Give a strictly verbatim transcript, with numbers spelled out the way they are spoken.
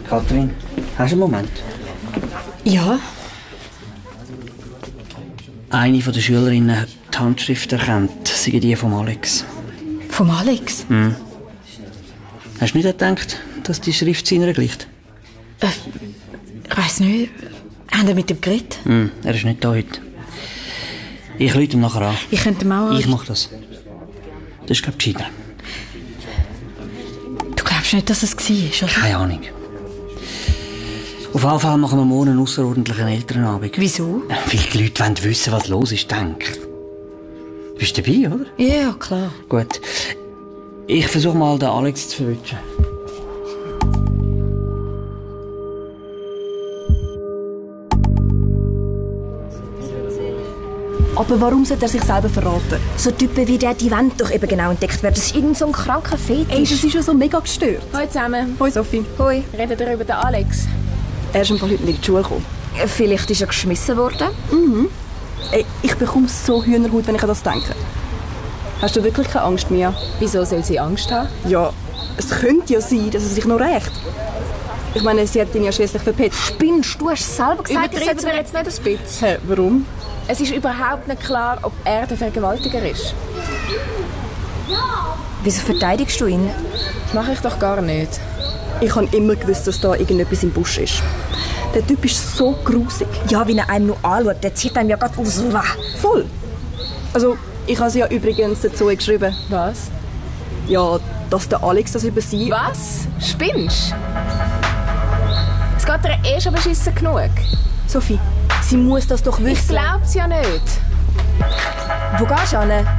Kathrin, hast du einen Moment? Ja. Eine der Schülerinnen hat die Handschrift erkannt, sei die von Alex. Vom Alex? Hm. Hast du nicht gedacht, dass die Schrift seiner gleicht? Äh, ich weiss nicht. Haben wir mit ihm geredet? Hm, er ist nicht da heute. Ich rufe ihn nachher an. Ich könnte ihm auch... Ich mach das. Das ist, glaube ich, gescheiter. Du glaubst nicht, dass es war, oder? Keine Ahnung. Auf jeden Fall machen wir morgen einen ausserordentlichen Elternabend. Wieso? Weil die Leute wollen wissen, was los ist, denk. Du bist dabei, oder? Ja, klar. Gut. Ich versuche mal, den Alex zu verwischen. Aber warum sollte er sich selber verraten? So Typen wie der, die wollen doch eben genau entdeckt werden. Das ist irgend so ein kranker Fetisch. Ey, das ist ja so mega gestört. Hallo zusammen. Hoi Sophie. Hoi. Redet ihr über den Alex? Er ist im Fall heute nicht in die Schule gekommen. Vielleicht ist er geschmissen worden. Mhm. Ey, ich bekomme so Hühnerhaut, wenn ich an das denke. Hast du wirklich keine Angst mehr? Wieso soll sie Angst haben? Ja, es könnte ja sein, dass er sich noch rächt. Ich meine, sie hat ihn ja schließlich verpetzt. Spinnst du? Hast selber gesagt, Übertreibt er jetzt nicht ein bisschen? Hä, warum? Es ist überhaupt nicht klar, ob er der Vergewaltiger ist. Wieso verteidigst du ihn? Mache ich doch gar nicht. Ich habe immer gewusst, dass da irgendetwas im Busch ist. Der Typ ist so grusig. Ja, wie er einem nur anschaut, der zieht einem ja gerade aus. Voll. Also, ich habe sie ja übrigens dazu geschrieben. Was? Ja, dass der Alex das über sie... Was? Spinnst? Es geht dir eh schon beschissen genug. Sophie, sie muss das doch wissen. Ich glaub's ja nicht. Wo gehst du hin?